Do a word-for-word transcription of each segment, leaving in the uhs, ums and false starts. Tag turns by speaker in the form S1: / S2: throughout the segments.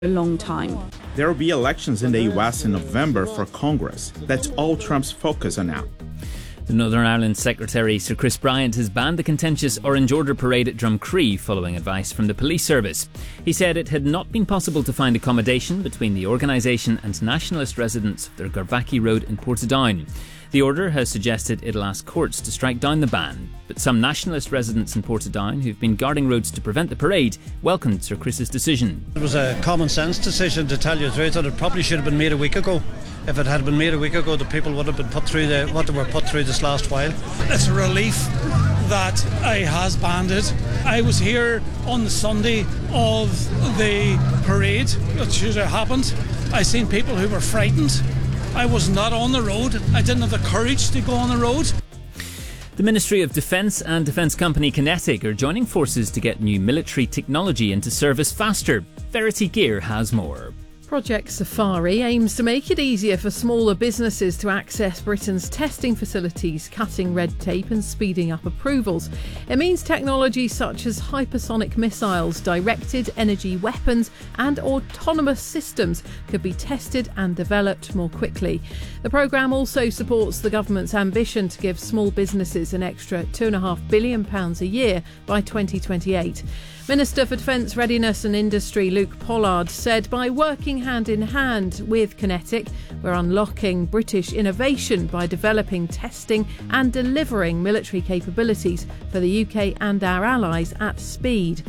S1: a long time.
S2: There will be elections in the U S in November for Congress. That's all Trump's focus on now.
S3: The Northern Ireland Secretary Sir Chris Bryant has banned the contentious Orange Order parade at Drumcree following advice from the police service. He said it had not been possible to find accommodation between the organisation and nationalist residents of their Garvackie Road in Portadown. The order has suggested it'll ask courts to strike down the ban, but some nationalist residents in Portadown who've been guarding roads to prevent the parade welcomed Sir Chris's decision.
S4: It was a common sense decision, to tell you the truth, and it probably should have been made a week ago. If it had been made a week ago, the people would have been put through the, what they were put through this last while.
S5: It's a relief that I has banned it. I was here on the Sunday of the parade that should have happened. I seen people who were frightened. I was not on the road. I didn't have the courage to go on the road.
S3: The Ministry of Defence and defence company Kinetic are joining forces to get new military technology into service faster. Verity Gear has more.
S6: Project Safari aims to make it easier for smaller businesses to access Britain's testing facilities, cutting red tape and speeding up approvals. It means technology such as hypersonic missiles, directed energy weapons and autonomous systems could be tested and developed more quickly. The programme also supports the government's ambition to give small businesses an extra two point five billion pounds a year by twenty twenty-eight. Minister for Defence Readiness and Industry Luke Pollard said by working hand in hand with Kinetic, we're unlocking British innovation by developing, testing and delivering military capabilities for the U K and our allies at speed.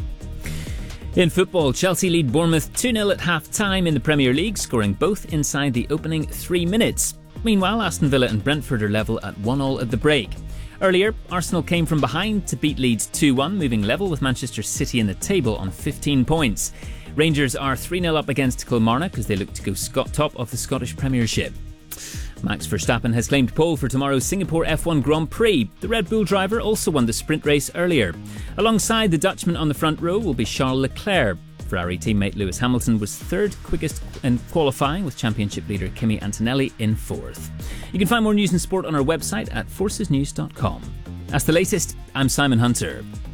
S3: In football, Chelsea lead Bournemouth two nil at half-time in the Premier League, scoring both inside the opening three minutes. Meanwhile, Aston Villa and Brentford are level at one all at the break. Earlier, Arsenal came from behind to beat Leeds two one, moving level with Manchester City in the table on fifteen points. Rangers are three nil up against Kilmarnock as they look to go Scot top of the Scottish Premiership. Max Verstappen has claimed pole for tomorrow's Singapore F one Grand Prix. The Red Bull driver also won the sprint race earlier. Alongside the Dutchman on the front row will be Charles Leclerc. Ferrari teammate Lewis Hamilton was third quickest in qualifying, with championship leader Kimi Antonelli in fourth. You can find more news and sport on our website at forces news dot com. That's the latest. I'm Simon Hunter.